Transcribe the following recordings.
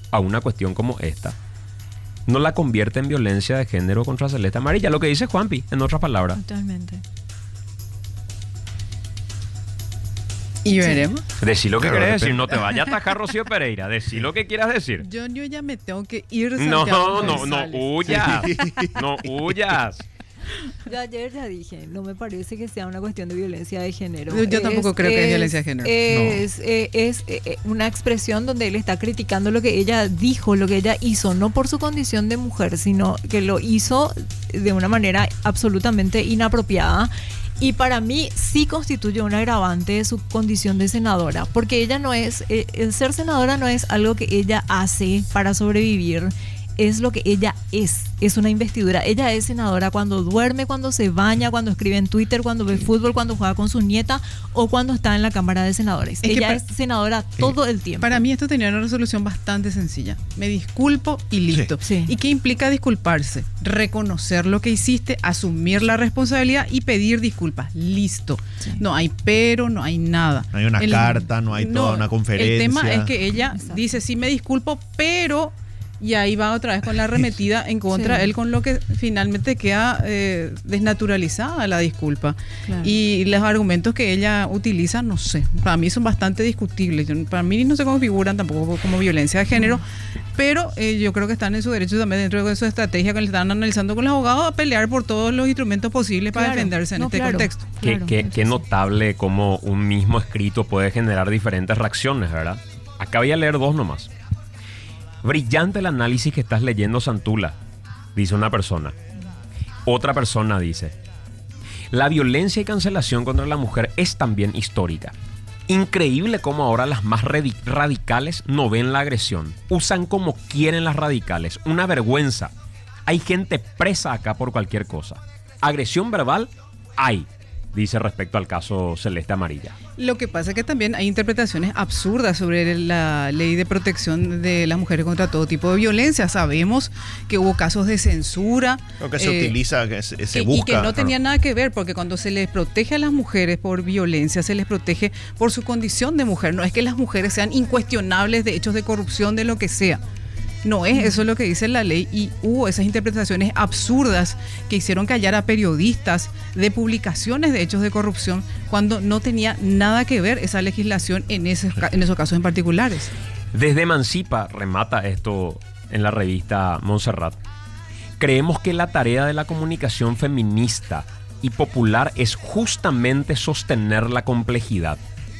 a una cuestión como esta, no la convierte en violencia de género contra Celeste Amarilla? Lo que dice Juanpi, en otras palabras. Totalmente. Y veremos. Decí lo que Claro, querés depende. decir, no te vaya a atajar Rocío Pereira, decí lo que quieras decir. Yo ya me tengo que ir. No, Santiago no González. huyas, no huyas. Yo ayer ya dije, no me parece que sea una cuestión de violencia de género. Yo tampoco creo que es violencia de género. Es una expresión donde él está criticando lo que ella dijo, lo que ella hizo, no por su condición de mujer, sino que lo hizo de una manera absolutamente inapropiada. Y para mí sí constituye un agravante de su condición de senadora, porque ella no es, el ser senadora no es algo que ella hace para sobrevivir, es lo que ella es una investidura. Ella es senadora cuando duerme, cuando se baña, cuando escribe en Twitter, cuando ve fútbol, cuando juega con su nieta o cuando está en la Cámara de Senadores. Ella es senadora todo el tiempo. Para mí esto tenía una resolución bastante sencilla. Me disculpo y listo. Sí. ¿Y qué implica disculparse? Reconocer lo que hiciste, asumir la responsabilidad y pedir disculpas. Listo. Sí. No hay pero, no hay nada. No hay una carta, no hay toda una conferencia. El tema es que ella Exacto. dice, sí me disculpo, pero... Y ahí va otra vez con la arremetida en contra Sí. él, con lo que finalmente queda desnaturalizada la disculpa. Claro. Y los argumentos que ella utiliza, no sé, para mí son bastante discutibles. Para mí no se configuran tampoco como violencia de género, pero yo creo que están en su derecho también, dentro de su estrategia que le están analizando con los abogados, a pelear por todos los instrumentos posibles para defenderse en este contexto. Claro, Qué notable cómo un mismo escrito puede generar diferentes reacciones, ¿verdad? Acá voy a leer dos nomás. Brillante el análisis que estás leyendo, Santula, dice una persona. Otra persona dice: la violencia y cancelación contra la mujer es también histórica. Increíble cómo ahora las más radicales no ven la agresión. Usan como quieren las radicales. Una vergüenza. Hay gente presa acá por cualquier cosa. Agresión verbal hay, dice respecto al caso Celeste Amarilla. Lo que pasa es que también hay interpretaciones absurdas sobre la ley de protección de las mujeres contra todo tipo de violencia. Sabemos que hubo casos de censura. Lo que se utiliza, que se y busca. que no tenía nada que ver, porque cuando se les protege a las mujeres por violencia, se les protege por su condición de mujer. No es que las mujeres sean incuestionables de hechos de corrupción, de lo que sea. No es eso lo que dice la ley, y hubo esas interpretaciones absurdas que hicieron callar a periodistas de publicaciones de hechos de corrupción cuando no tenía nada que ver esa legislación en esos casos en particulares. Desde Emancipa, remata esto en la revista Montserrat, creemos que la tarea de la comunicación feminista y popular es justamente sostener la complejidad,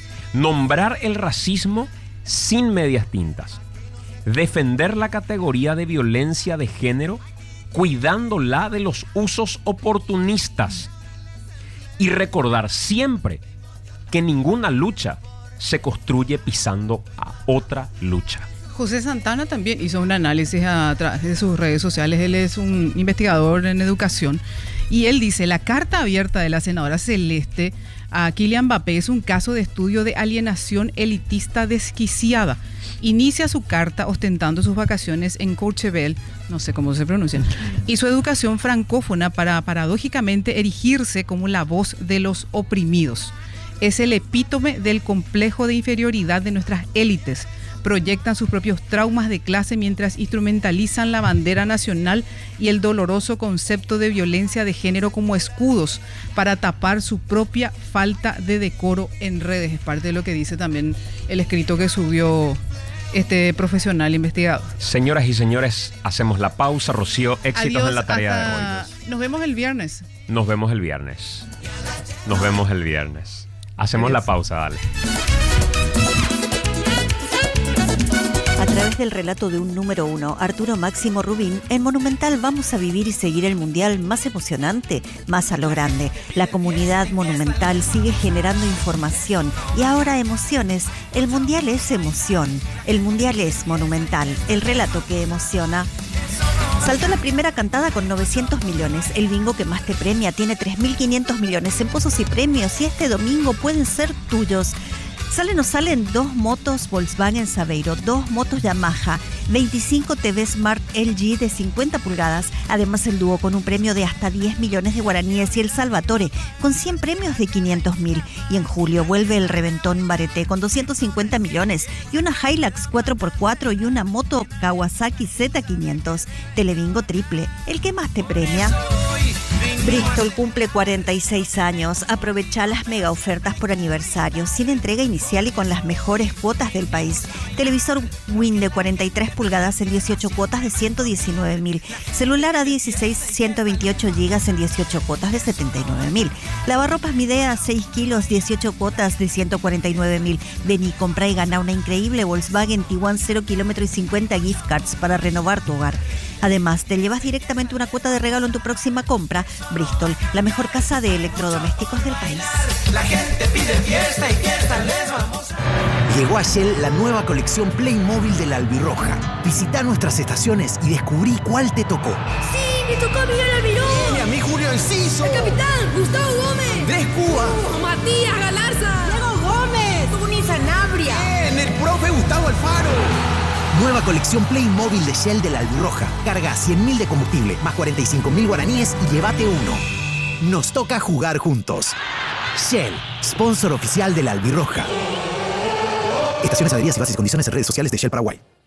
nombrar el racismo sin medias tintas, defender la categoría de violencia de género, cuidándola de los usos oportunistas, y recordar siempre que ninguna lucha se construye pisando a otra lucha. José Santana también hizo un análisis a través de sus redes sociales. Él es un investigador en educación y él dice: la carta abierta de la senadora Celeste a Kylian Mbappé es un caso de estudio de alienación elitista desquiciada. Inicia su carta ostentando sus vacaciones en Courchevel, no sé cómo se pronuncian, y su educación francófona para paradójicamente erigirse como la voz de los oprimidos. Es el epítome del complejo de inferioridad de nuestras élites. Proyectan sus propios traumas de clase mientras instrumentalizan la bandera nacional y el doloroso concepto de violencia de género como escudos para tapar su propia falta de decoro en redes. Es parte de lo que dice también el escrito que subió este profesional investigador. Señoras y señores, hacemos la pausa. Rocío, éxitos Adiós, en la tarea de hoy. Nos vemos el viernes. Nos vemos el viernes. Nos vemos el viernes. Hacemos Adiós. la pausa, dale. A través del relato de un número uno, Arturo Máximo Rubín, en Monumental vamos a vivir y seguir el mundial más emocionante, más a lo grande. La comunidad Monumental sigue generando información y ahora emociones. El mundial es emoción. El mundial es Monumental. El relato que emociona. Saltó la primera cantada con 900 millones. El bingo que más te premia tiene 3.500 millones en pozos y premios y este domingo pueden ser tuyos. Salen o salen 2 motos Volkswagen Saveiro, 2 motos Yamaha 25 TV Smart LG de 50 pulgadas. Además, el dúo con un premio de hasta 10 millones de guaraníes y el Salvatore con 100 premios de 500.000. Y en julio vuelve el Reventón Bareté con 250 millones y una Hilux 4x4 y una moto Kawasaki Z500. Telebingo triple, el que más te premia. Bristol cumple 46 años. Aprovecha las mega ofertas por aniversario, sin entrega inicial y con las mejores cuotas del país. Televisor Win de 43 pulgadas en 18 cuotas de 119.000. Celular A16 128 gigas en 18 cuotas de 79.000. Lavarropas Midea 6 kilos 18 cuotas de 149.000. Vení, compra y gana una increíble Volkswagen Tiguan 0 kilómetro y 50 gift cards para renovar tu hogar. Además, te llevas directamente una cuota de regalo en tu próxima compra. Bristol, la mejor casa de electrodomésticos del país. La gente pide fiesta y fiesta les vamos. Llegó a Shell la nueva colección Playmobil de la Albirroja. Visita nuestras estaciones y descubrí cuál te tocó. ¡Sí! ¡Me tocó a Miguel Almirón! ¡Y a mí Julio Enciso! ¡El capitán! ¡Gustavo Gómez! ¡Andrés Cuba! ¡Matías Galarza! ¡Diego Gómez! ¡Tony Sanabria! ¡Bien! ¡El profe Gustavo Alfaro! Nueva colección Playmobil de Shell de la Albirroja. Carga 100.000 de combustible, más 45.000 guaraníes y llévate uno. Nos toca jugar juntos. Shell, sponsor oficial de la Albirroja. Estaciones, adheridas y bases y condiciones en redes sociales de Shell Paraguay.